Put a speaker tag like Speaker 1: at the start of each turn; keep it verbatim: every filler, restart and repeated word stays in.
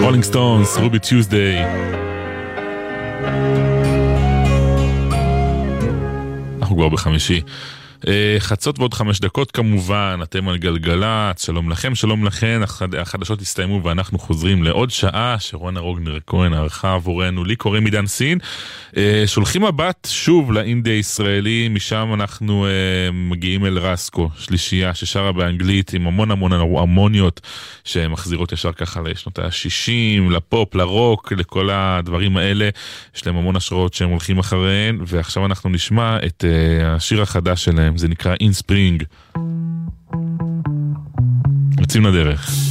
Speaker 1: רולינג סטונס, רובי טיוזדיי. אנחנו כבר בחמישי. חצות ועוד חמש דקות כמובן, אתם על גלגלת, שלום לכם, שלום לכן, החדשות הסתיימו ואנחנו חוזרים לעוד שעה שרונה רוגנר כהן ערכה עבורנו, לי קוראים מידן סין, שולחים מבט שוב לאינדי הישראלי, משם אנחנו מגיעים אל רסקו, שלישייה ששרה באנגלית עם המון המון הרמוניות שמחזירות ישר ככה לשנות ה-שישים, לפופ, לרוק, לכל הדברים האלה, יש להם המון השראות שהם הולכים אחריהן, ועכשיו אנחנו נשמע את השיר החדש שלהם, זה נקרא In Spring. יוצאים לדרך.